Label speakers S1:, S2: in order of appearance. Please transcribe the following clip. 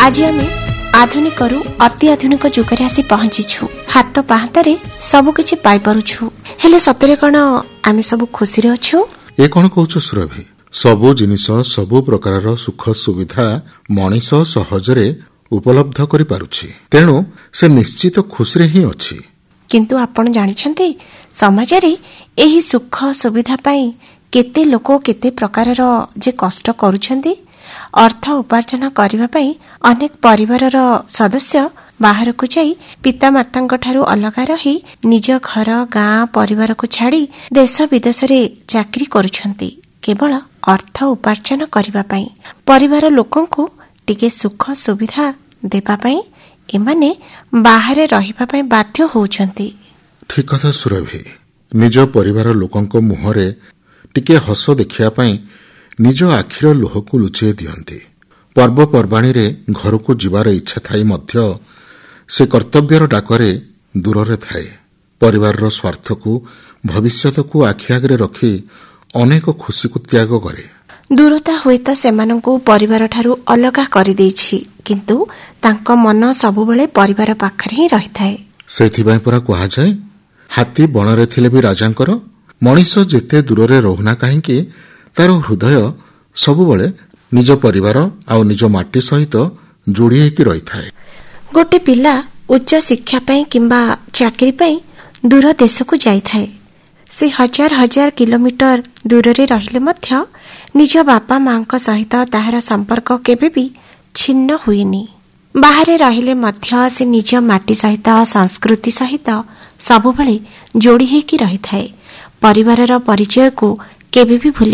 S1: आज आमे आधुनिकरू अति आधुनिक जुगरे आसी पहुंचीछु। हाथ पाहांतारे सबकिछि पाई पारुछु। हेले सतरे कण आमे सब खुशी रे अछु?
S2: ए कण कहउछु सुरभि? सबु जिनिस सबु प्रकारर सुख सुविधा मनीष सहजरे उपलब्ध करि पारुछि। तेणु से निश्चित खुशी रे ही अछि।
S1: किंतु आपण जानिछन्ते समाज रे एही सुख सुविधा पाई केते लोक केते प्रकारर जे कष्ट करूछन्ती। अर्थ उपार्जन करबा पई अनेक परिवारर सदस्य बाहर को जाई पितामातांक ठारू अलगा रही निज घर गाँ परिवार को छाड़ी देश विदेश रे चाकरी करूछन्ती केवल अर्थ उपार्जन करबा पई। परिवार लोकंकु टिके सुख सुविधा देबा पई एमाने बाहर रहिबा पई बाध्य होउछन्ती।
S2: ठीक कथा सुरभि। निज परिवार लोकंक मुहरे टिके हस देखिया पई निज आखिर लोहकु लुचेई दियंती। पर्वपर्वाणी रे घर को जीवार इच्छा थाई मध्य से कर्तव्यर डाकरे दूर थाए। परिवार स्वार्थ को भविष्यत को आखि आगे रखी अनेक खुशी को त्याग करे।
S1: दूरता हुए तो सेमानंकु परिवार ठारू अलगा करि देछि, किंतु तांक मन सबुबेले परिवार पाखरे ही रहिथाए।
S2: सेथिबाई परा कहा जाए हाथी बणरे थिले भी राजांकर मनीष जेते दूरे रहुना काहेकि तार हृदय सबुबेले निज परिवार आउ निज माटी सहित जोड़ी होकी रही थाए।
S1: गोटे पिला उच्च शिक्षा पई किंबा चाकरी पई दूर देश को जाई थाए। से हजार हजार किलोमीटर दूर रे रहिले मध्य निज बापा मांक सहित ताहार संपर्क केबे भी छिन्न हुईनी। बाहरे रहिले मध्य से निज माटी सहित संस्कृति सहित सबुबेले जोड़ी होकी रही थाए। परिवारर परिचय को केबे भी भूली